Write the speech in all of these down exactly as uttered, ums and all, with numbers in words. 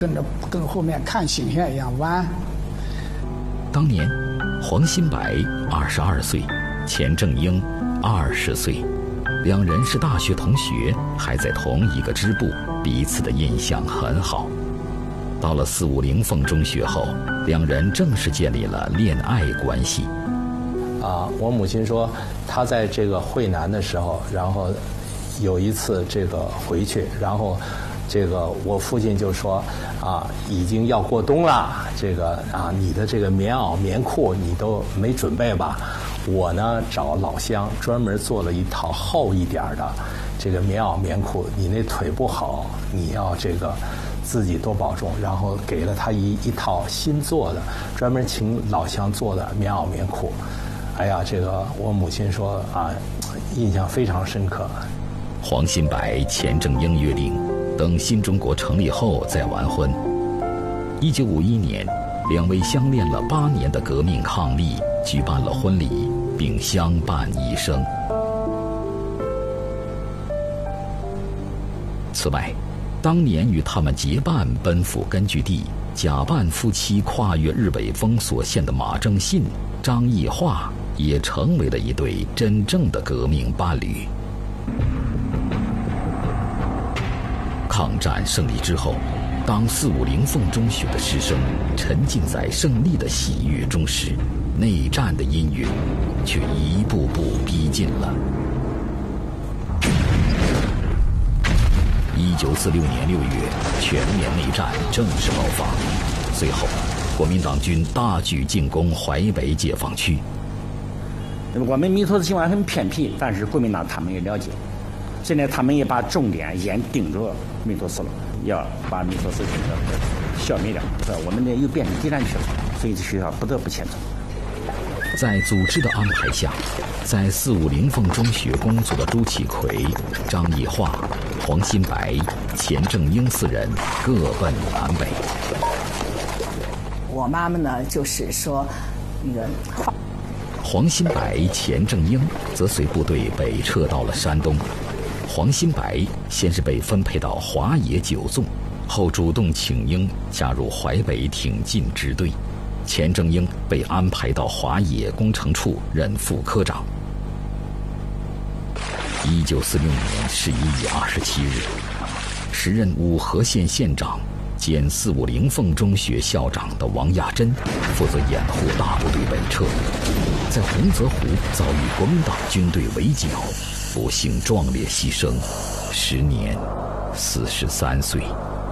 跟着跟后面看星星一样弯。 当年，黄新白二十二岁，钱正英二十岁，两人是大学同学，还在同一个支部，彼此的印象很好。到了四五零凤中学后，两人正式建立了恋爱关系。 啊，我母亲说，她在这个惠南的时候，然后有一次这个回去，然后这个我父亲就说啊，已经要过冬了，这个啊，你的这个棉袄棉裤你都没准备吧？我呢找老乡专门做了一套厚一点的这个棉袄棉裤，你那腿不好，你要这个自己多保重。然后给了他一一套新做的，专门请老乡做的棉袄棉裤。哎呀，这个我母亲说啊，印象非常深刻。 黄新白、钱正英约定，等新中国成立后再完婚。一九五一年，两位相恋了八年的革命伉俪举办了婚礼，并相伴一生。此外，当年与他们结伴奔赴根据地，假扮夫妻跨越日北封锁线的马正信、张义化，也成为了一对真正的革命伴侣。抗战胜利之后，当四五零凤中学的师生沉浸在胜利的喜悦中时，内战的阴云却一步步逼近了。一九四六年六月，全面内战正式爆发。随后，国民党军大举进攻淮北解放区。 我们弥陀寺情况很偏僻，但是国民党他们也了解。现在他们也把重点严盯着弥陀寺了，要把弥陀寺这个消灭掉。我们呢又变成敌占区了，所以这学校不得不迁走。 在组织的安排下，在四五零凤中学工作的朱启奎、张义化、黄新白、钱正英四人各奔南北。 我妈妈呢，就是说，那个黄新白、钱正英则随部队北撤到了山东。黄新白先是被分配到华野九纵，后主动请缨加入淮北挺进支队。钱正英被安排到华野工程处任副科长。一九四六年十一月二十七日，时任武和县县长兼四五零凤中学校长的王亚珍负责掩护大部队北撤，在洪泽湖遭遇国民党军队围剿，不幸壮烈牺牲，时年四十三岁。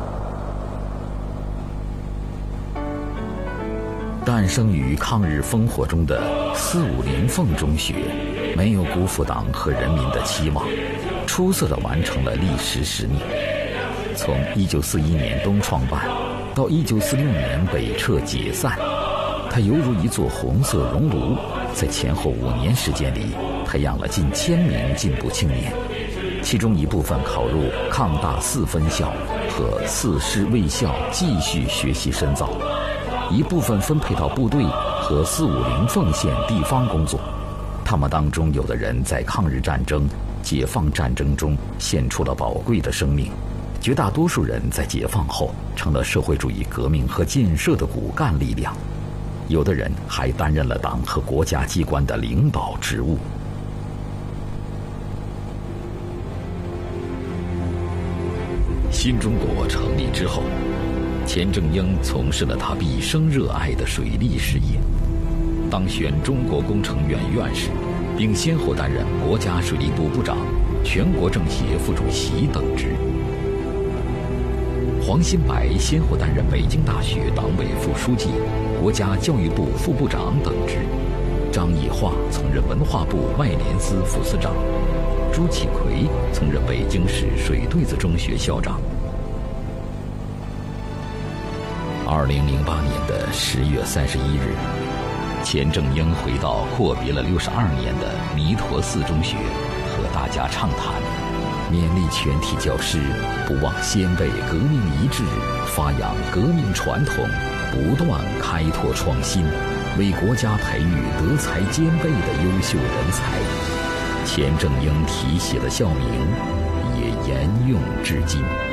诞生于抗日烽火中的四五零凤中学，没有辜负党和人民的期望，出色地完成了历史使命。从一九四一年冬创办到一九四六年北撤解散，它犹如一座红色熔炉，在前后五年时间里培养了近千名进步青年，其中一部分考入抗大四分校和四师卫校继续学习深造，一部分分配到部队和四五零凤县地方工作。他们当中有的人在抗日战争、解放战争中献出了宝贵的生命，绝大多数人在解放后成了社会主义革命和建设的骨干力量，有的人还担任了党和国家机关的领导职务。新中国成立之后，钱正英从事了他毕生热爱的水利事业，当选中国工程院院士，并先后担任国家水利部部长、全国政协副主席等职。黄新白先后担任北京大学党委副书记、国家教育部副部长等职，张义化曾任文化部外联司副司长，朱启奎曾任北京市水对子中学校长。二零零八年的十月三十一日，钱正英回到阔别了六十二年的弥陀寺中学，和大家畅谈，勉励全体教师不忘先辈革命遗志，发扬革命传统，不断开拓创新，为国家培育德才兼备的优秀人才。钱正英题写的校名也沿用至今。